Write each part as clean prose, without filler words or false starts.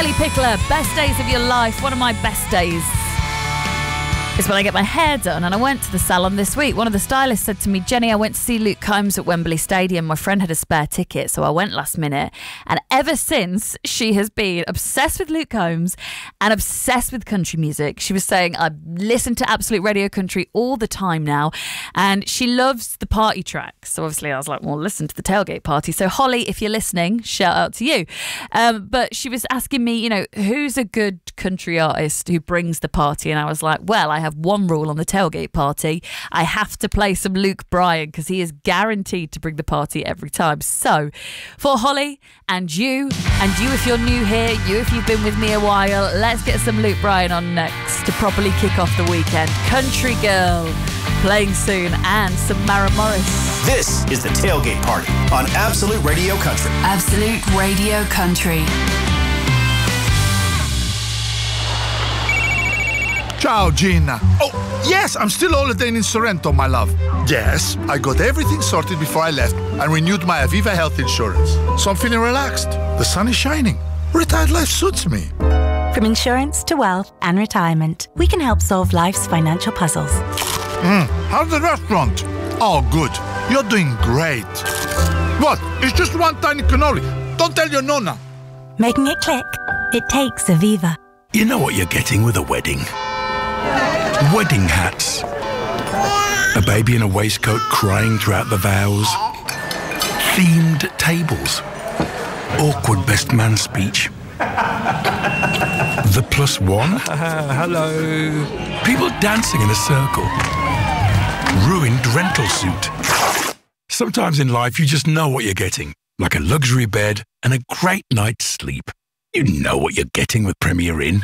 Kelly Pickler, best days of your life. One of my best days is when I get my hair done, and I went to the salon this week. One of the stylists said to me, Jenny, I went to see Luke Combs at Wembley Stadium. My friend had a spare ticket, so I went last minute. And ever since, she has been obsessed with Luke Combs and obsessed with country music. She was saying, I listen to Absolute Radio Country all the time now, and she loves the party tracks. So obviously I was like, well, listen to the Tailgate Party. So Holly, if you're listening, shout out to you. But she was asking me, who's a good country artist who brings the party? And I was like, well, I have one rule on the Tailgate Party. I have to play some Luke Bryan because he is guaranteed to bring the party every time. So for Holly and you if you're new here, you if you've been with me a while, let's get some Luke Bryan on next to properly kick off the weekend. Country Girl playing soon, and some Mara Morris. This is the Tailgate Party on Absolute Radio Country. Absolute Radio Country. Ciao, Gina. Oh, yes, I'm still holidaying in Sorrento, my love. Yes, I got everything sorted before I left and renewed my Aviva health insurance. So I'm feeling relaxed. The sun is shining. Retired life suits me. From insurance to wealth and retirement, we can help solve life's financial puzzles. How's the restaurant? Oh, good. You're doing great. What? It's just one tiny cannoli. Don't tell your nonna. Making it click? It takes Aviva. You know what you're getting with a wedding? Wedding hats. A baby in a waistcoat crying throughout the vows. Themed tables. Awkward best man speech. The +1. Hello. People dancing in a circle. Ruined rental suit. Sometimes in life you just know what you're getting. Like a luxury bed and a great night's sleep. You know what you're getting with Premier Inn.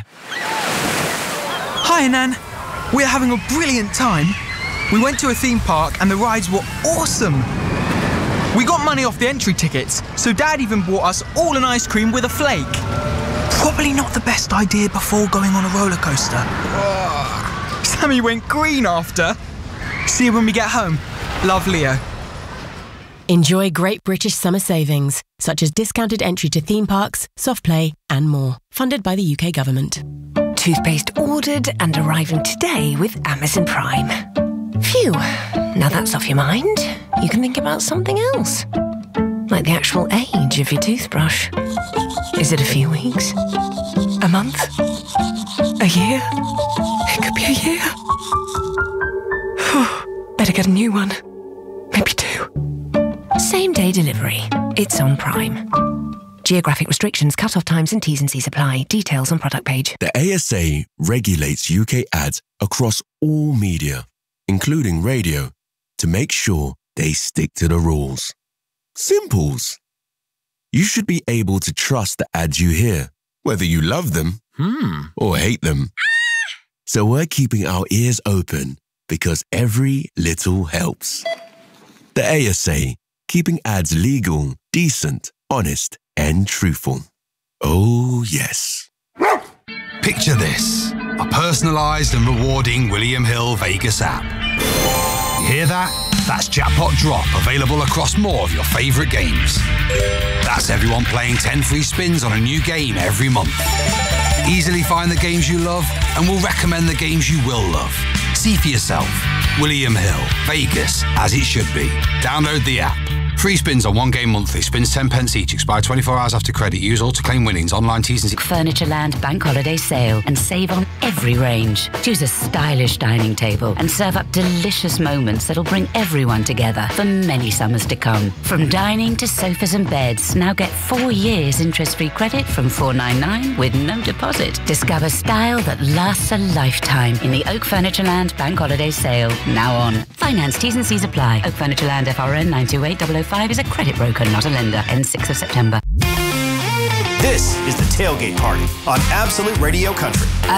Hi, Nan. We're having a brilliant time. We went to a theme park and the rides were awesome. We got money off the entry tickets, so Dad even bought us all an ice cream with a flake. Probably not the best idea before going on a roller coaster. Sammy went green after. See you when we get home. Love, Leo. Enjoy great British summer savings, such as discounted entry to theme parks, soft play and more. Funded by the UK government. Toothpaste ordered and arriving today with Amazon Prime. Phew, now that's off your mind, you can think about something else. Like the actual age of your toothbrush. Is it a few weeks? A month? A year? It could be a year. Better get a new one. Maybe 2. Same-day delivery. It's on Prime. Geographic restrictions, cut-off times and T's and C's apply. Details on product page. The ASA regulates UK ads across all media, including radio, to make sure they stick to the rules. Simples. You should be able to trust the ads you hear, whether you love them or hate them. So we're keeping our ears open because every little helps. The ASA, keeping ads legal, decent, honest, and truthful. Oh, yes. Picture this, a personalised and rewarding William Hill Vegas app. You hear that? That's Jackpot Drop, available across more of your favourite games. That's everyone playing 10 free spins on a new game every month. Easily find the games you love, and we'll recommend the games you will love. See for yourself. William Hill, Vegas, as it should be. Download the app. Free spins on one game monthly. Spins 10 pence each. Expire 24 hours after credit. Use all to claim winnings. Online T's and C's. Furnitureland Bank Holiday Sale and save on every range. Choose a stylish dining table and serve up delicious moments that'll bring everyone together for many summers to come. From dining to sofas and beds, now get 4 years interest-free credit from $4.99 with no deposit. Discover style that lasts a lifetime in the Oak Furnitureland Bank Holiday Sale. Now on. Finance T's and C's apply. Oak Furnitureland FRN 928005 is a credit broker, not a lender. Ends 6th of September. This is the Tailgate Party on Absolute Radio Country.